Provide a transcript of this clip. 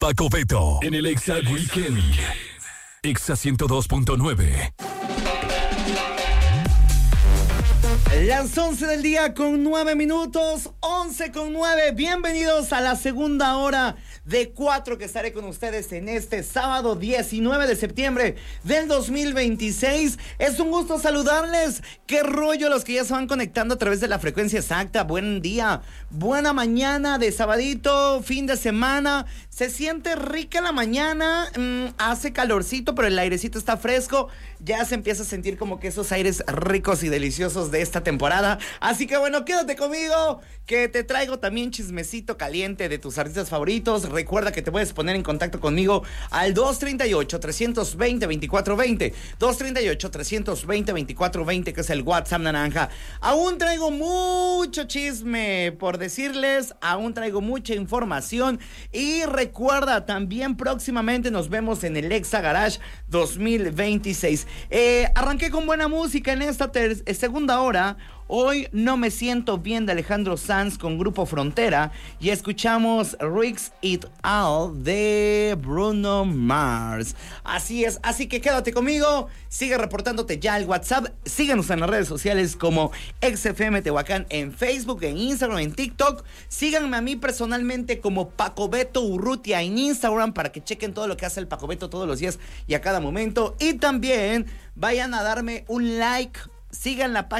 Paco Beto en el Exa Weekend. Exa 102.9. Las 11 del día con 9 minutos, 11 con 9. Bienvenidos a la segunda hora de 4 que estaré con ustedes en este sábado 19 de septiembre del 2026. Es un gusto saludarles. Qué rollo los que ya se van conectando a través de la frecuencia exacta. Buen día, buena mañana de sabadito, fin de semana. Se siente rica la mañana, hace calorcito, pero el airecito está fresco. Ya se empieza a sentir como que esos aires ricos y deliciosos de esta temporada. Así que bueno, quédate conmigo, que te traigo también chismecito caliente de tus artistas favoritos. Recuerda que te puedes poner en contacto conmigo al 238-320-2420. 238-320-2420, que es el WhatsApp naranja. Aún traigo mucho chisme por decirles, aún traigo mucha información. Y recuerda, también próximamente nos vemos en el Exa Garage 2026. Arranqué con buena música en esta segunda hora. Hoy No Me Siento Bien de Alejandro Sanz con Grupo Frontera, y escuchamos Risk It All de Bruno Mars. Así es, así que quédate conmigo, sigue reportándote ya al WhatsApp, síguenos en las redes sociales como XFM Tehuacán en Facebook, en Instagram, en TikTok. Síganme a mí personalmente como Paco Beto Urrutia en Instagram para que chequen todo lo que hace el Paco Beto todos los días y a cada momento. Y también vayan a darme un like. Sigan la página